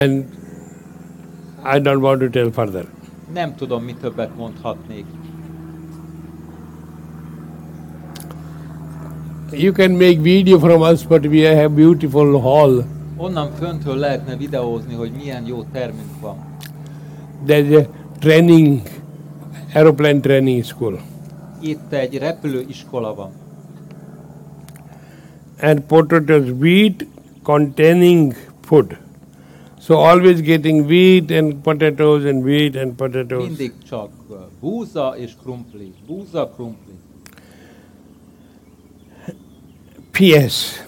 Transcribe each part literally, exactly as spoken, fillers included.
And I don't want to tell further. Nem tudom, mi többet mondhatnék. You can make video from us, but we have beautiful hall. Onnan föntről lehetne videózni, hogy milyen jó termünk van. There's a training, aeroplane training school. Itt egy repülőiskola van. And potatoes, wheat containing food. So always getting wheat and potatoes and wheat and potatoes. Mindig csak búza és krumpli. Búza, krumpli. P S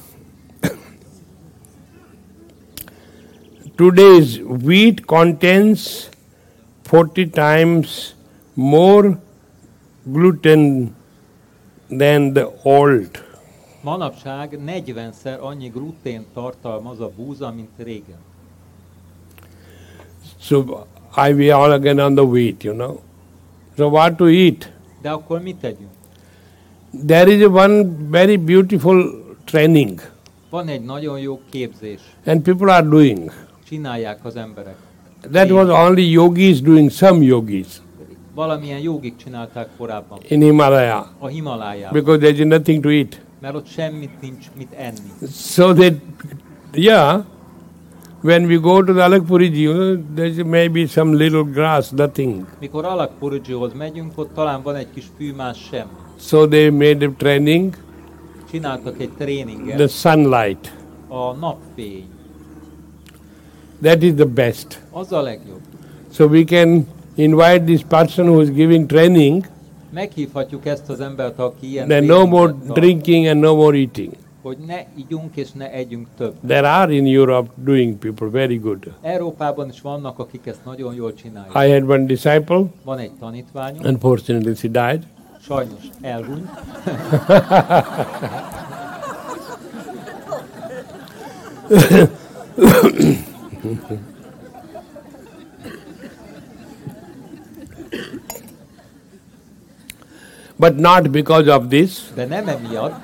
Today's wheat contains forty times more gluten than the old. Manapság negyvenszer annyi glutént tartalmaz a búza, mint régen. So I we all again on the wheat, you know. So what to eat? De akkor mit tegyünk? There is a one very beautiful training, Van egy nagyon jó képzés. and people are doing. Csinálják az emberek. That was only yogis doing, some yogis Valamilyen jogik csinálták korábban. in Himalaya, A Himalájában. because there is nothing to eat. Mert ott semmit nincs mit enni. So that, yeah, when we go to the Alakpuriji, you know, there may be some little grass, nothing. Mikor Alakpurjihoz megyünk, ott talán van egy kis fűmás semmi. So they made a training, Csináltak egy tréninget. the sunlight. A napfény. That is the best. Az a legjobb. So we can invite this person who is giving training, Meghívhatjuk ezt az embert, aki ilyen then no more tréninget tart, drinking and no more eating. hogy ne igyunk és ne együnk több. There are in Europe doing people very good. Európában is vannak, akik ezt nagyon jól csinálják. I had one disciple, Van egy tanítványom, unfortunately she died. sajnos elhunyt. But not because of this. De nem emiatt.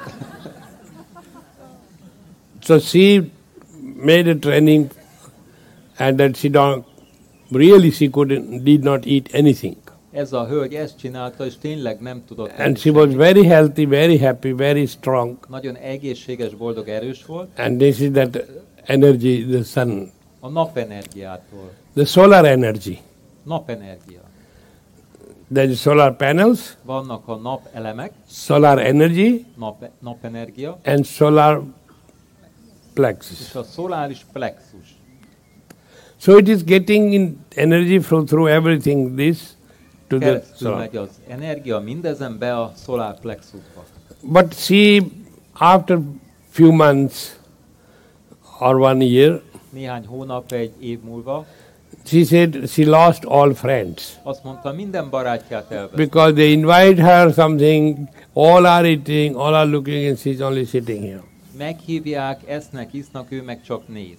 So she made a training, and that she don't really she couldn't did not eat anything. Ez a hölgy ezt csinálta, és tényleg nem tudott. And she was very healthy, very happy, very strong. Nagyon egészséges, boldog, erős volt. And this is that energy, the sun, A napenergiától. the solar energy. Napenergia. There is solar panels, Vannak a napelemek, solar energy, nap, napenergia, and solar plexus. és a szoláris plexus. So it is getting in energy from through everything this to the Keresztül solar. megy az energia mindezen be a szolár plexusba. But she, after few months or one year, Néhány hónap, egy év múlva she said she lost all friends azt mondta, minden barátját elvesz. because they invite her something, all are eating, all are looking, and she's only sitting here. Meghívják, esznek, isznak, ő meg csak néz.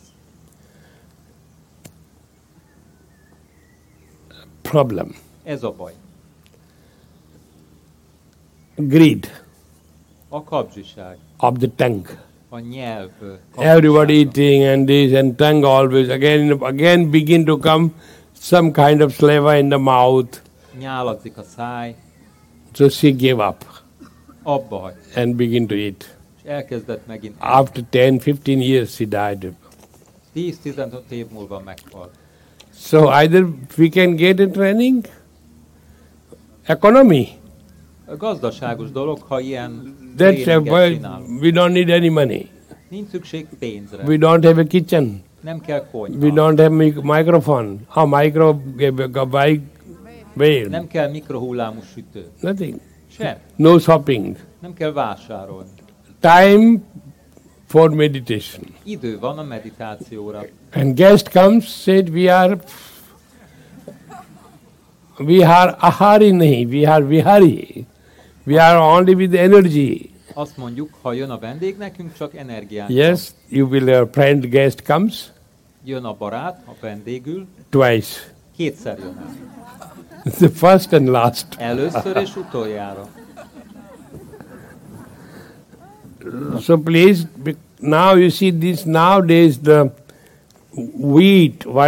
Problem. Ez a baj. Greed A kapzsiság, of the tongue. a nyelv Everybody kapzsisága. eating and this and tongue always again again begin to come some kind of saliva in the mouth. Nyálazzik a száj, So she gave up abba hagy, and begin to eat. és elkezdett megint. After ten, fifteen years she died. tíz-tizenöt év múlva meghalt. So either we can get a training, economy. A gazdaságos dolog, ha ilyen That's a, tréninget why csinálunk. we don't need any money. Nincs szükség pénzre. We don't have a kitchen. Nem kell We konyha. don't have mic- microphone. A micro, bike, where? Nem kell mikrohullámú sütő. Nothing. Sem. No shopping. Nem kell vásárolni. Time for meditation. Idő van a meditációra. And guest comes, said we are, we are ahari nahi, we are vihari. We are only with energy. Azt mondjuk, ha jön a vendég, nekünk csak energiánk Yes, you will, a friend guest comes van. Jön a barát, a vendégül, twice. kétszer jön el. The first and last. Először és utoljára. So please, be- now you see this nowadays the wheat, what